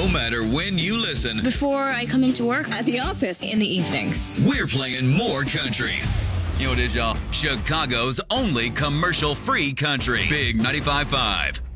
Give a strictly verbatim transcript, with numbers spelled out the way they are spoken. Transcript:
No matter when you listen, Before I come into work, At the office. in the evenings. we're playing more country. You know what it is, y'all? Chicago's only commercial-free country. Big ninety-five point five.